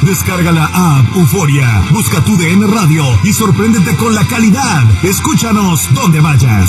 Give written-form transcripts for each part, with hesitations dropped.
Descarga la app Euforia, busca tu DN Radio y sorpréndete con la calidad. Escúchanos donde vayas.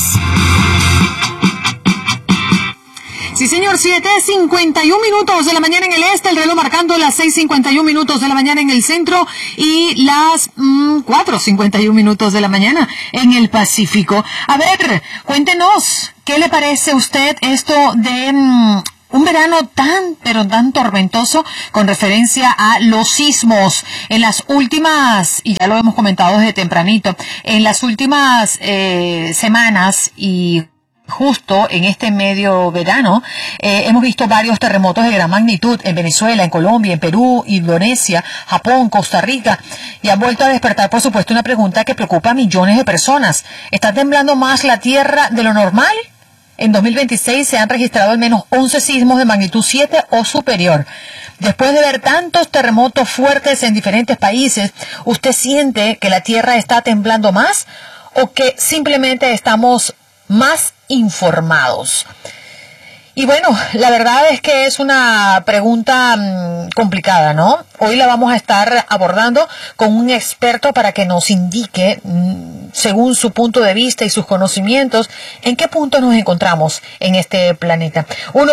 Sí, señor, 7:51 minutos de la mañana en el este, el reloj marcando las 6:51 minutos de la mañana en el centro y las 4:51 minutos de la mañana en el Pacífico. A ver, cuéntenos, ¿qué le parece a usted esto de un verano pero tan tormentoso con referencia a los sismos? En las últimas, y ya lo hemos comentado desde tempranito, en las últimas semanas y justo en este medio verano, hemos visto varios terremotos de gran magnitud en Venezuela, en Colombia, en Perú, Indonesia, Japón, Costa Rica, y han vuelto a despertar, por supuesto, una pregunta que preocupa a millones de personas. ¿Está temblando más la Tierra de lo normal? En 2026 se han registrado al menos 11 sismos de magnitud 7 o superior. Después de ver tantos terremotos fuertes en diferentes países, ¿usted siente que la Tierra está temblando más o que simplemente estamos más informados? Y bueno, la verdad es que es una pregunta complicada, ¿no? Hoy la vamos a estar abordando con un experto para que nos indique, según su punto de vista y sus conocimientos, en qué punto nos encontramos en este planeta.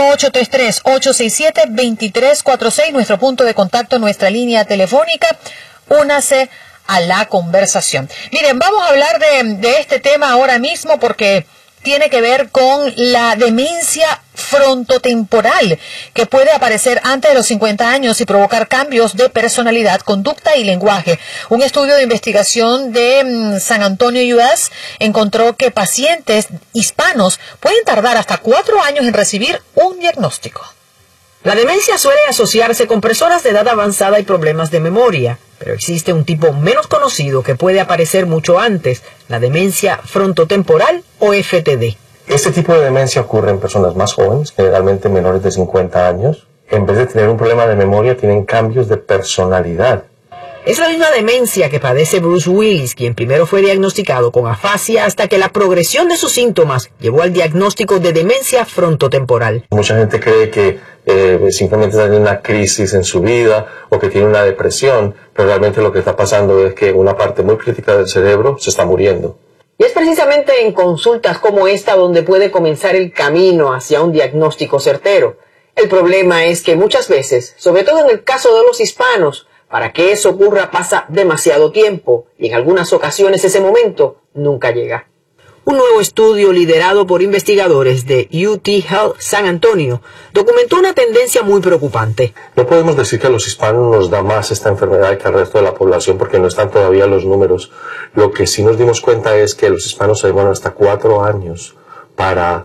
1-833-867-2346, nuestro punto de contacto, nuestra línea telefónica. Únase a la conversación. Miren, vamos a hablar de este tema ahora mismo porque tiene que ver con la demencia frontotemporal que puede aparecer antes de los 50 años y provocar cambios de personalidad, conducta y lenguaje. Un estudio de investigación de San Antonio, US, encontró que pacientes hispanos pueden tardar hasta 4 años en recibir un diagnóstico. La demencia suele asociarse con personas de edad avanzada y problemas de memoria, pero existe un tipo menos conocido que puede aparecer mucho antes, la demencia frontotemporal o FTD. Este tipo de demencia ocurre en personas más jóvenes, generalmente menores de 50 años. En vez de tener un problema de memoria, tienen cambios de personalidad. Es la misma demencia que padece Bruce Willis, quien primero fue diagnosticado con afasia hasta que la progresión de sus síntomas llevó al diagnóstico de demencia frontotemporal. Mucha gente cree que simplemente tiene una crisis en su vida o que tiene una depresión, pero realmente lo que está pasando es que una parte muy crítica del cerebro se está muriendo. Y es precisamente en consultas como esta donde puede comenzar el camino hacia un diagnóstico certero. El problema es que muchas veces, sobre todo en el caso de los hispanos, para que eso ocurra pasa demasiado tiempo y en algunas ocasiones ese momento nunca llega. Un nuevo estudio liderado por investigadores de UT Health San Antonio documentó una tendencia muy preocupante. No podemos decir que a los hispanos nos da más esta enfermedad que al resto de la población porque no están todavía los números. Lo que sí nos dimos cuenta es que los hispanos se demoran hasta 4 años para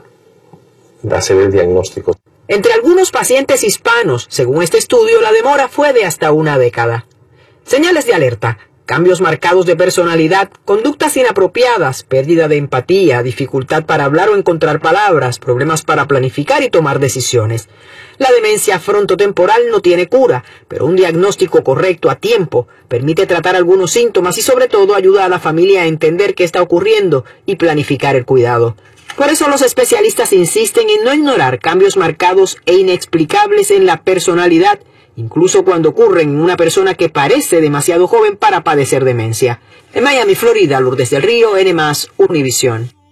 hacer el diagnóstico. Entre algunos pacientes hispanos, según este estudio, la demora fue de hasta 1 década. Señales de alerta: cambios marcados de personalidad, conductas inapropiadas, pérdida de empatía, dificultad para hablar o encontrar palabras, problemas para planificar y tomar decisiones. La demencia frontotemporal no tiene cura, pero un diagnóstico correcto a tiempo permite tratar algunos síntomas y sobre todo ayuda a la familia a entender qué está ocurriendo y planificar el cuidado. Por eso los especialistas insisten en no ignorar cambios marcados e inexplicables en la personalidad, incluso cuando ocurren en una persona que parece demasiado joven para padecer demencia. En Miami, Florida, Lourdes del Río, N+, Univisión.